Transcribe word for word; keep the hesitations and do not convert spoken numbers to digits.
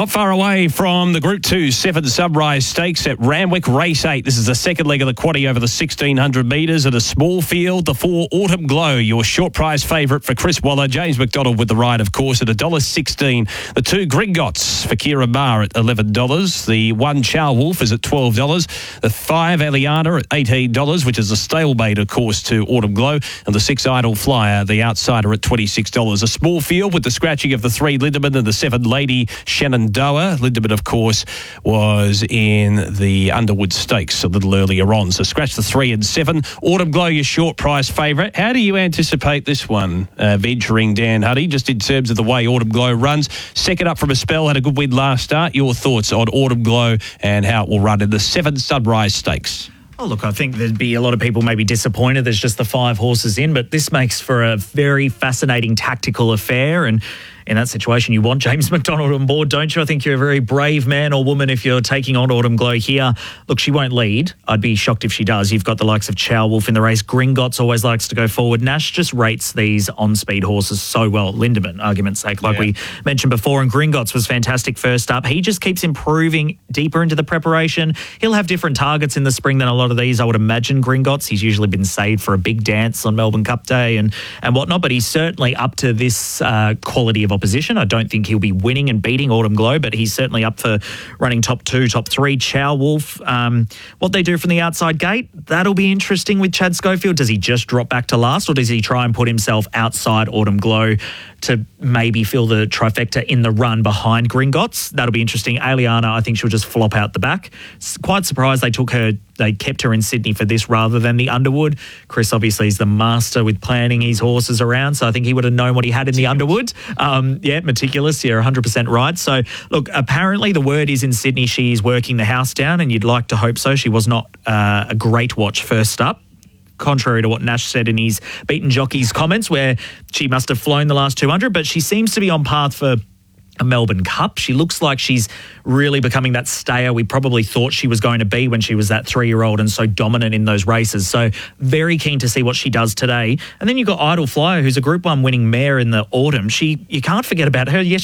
Not far away from the Group two Seven Sunrise Stakes at Randwick Race eight. This is the second leg of the quaddie over the sixteen hundred metres at a small field. The four Autumn Glow, your short price favourite for Chris Waller. James McDonald with the ride, of course, at one dollar sixteen. The two Gringotts for Kira Maher at eleven dollars. The one Chow Wolf is at twelve dollars. The five Eliana at eighteen dollars, which is a stablemate, of course, to Autumn Glow. And the six Idle Flyer, the outsider, at twenty-six dollars. A small field with the scratching of the three Lindemann and the seven Lady Shenandoah. Lindemann, of course, was in the Underwood Stakes a little earlier on. So scratch the three and seven. Autumn Glow, your short price favourite. How do you anticipate this one, uh, venturing Dan Huddy, just in terms of the way Autumn Glow runs? Second up from a spell, had a good win last start. Your thoughts on Autumn Glow and how it will run in the Seven Sunrise Stakes? Oh, look, I think there'd be a lot of people maybe disappointed there's just the five horses in, but this makes for a very fascinating tactical affair. And in that situation, you want James McDonald on board, don't you? I think you're a very brave man or woman if you're taking on Autumn Glow here. Look, she won't lead. I'd be shocked if she does. You've got the likes of Chow Wolf in the race. Gringotts always likes to go forward. Nash just rates these on-speed horses so well. Lindemann, argument's sake, like yeah. we mentioned before, and Gringotts was fantastic first up. He just keeps improving deeper into the preparation. He'll have different targets in the spring than a lot of these, I would imagine, Gringotts. He's usually been saved for a big dance on Melbourne Cup Day and, and whatnot, but he's certainly up to this uh, quality of opposition. I don't think he'll be winning and beating Autumn Glow, but he's certainly up for running top two, top three. Chow Wolf, um, what they do from the outside gate, that'll be interesting with Chad Schofield. Does he just drop back to last, or does he try and put himself outside Autumn Glow to maybe fill the trifecta in the run behind Gringotts? That'll be interesting. Aliana, I think she'll just flop out the back. Quite surprised they took her, they kept her in Sydney for this rather than the Underwood. Chris obviously is the master with planning his horses around, so I think he would have known what he had in the Underwood. Um, yeah, meticulous. You're one hundred percent right. So, look, apparently the word is in Sydney she's working the house down, and you'd like to hope so. She was not uh, a great watch first up, contrary to what Nash said in his Beaten Jockeys comments, where she must have flown the last two hundred, but she seems to be on path for a Melbourne Cup. She looks like she's really becoming that stayer we probably thought she was going to be when she was that three-year-old and so dominant in those races. So very keen to see what she does today. And then you've got Idle Flyer, who's a Group one winning mare in the autumn. She, you can't forget about her. Yes,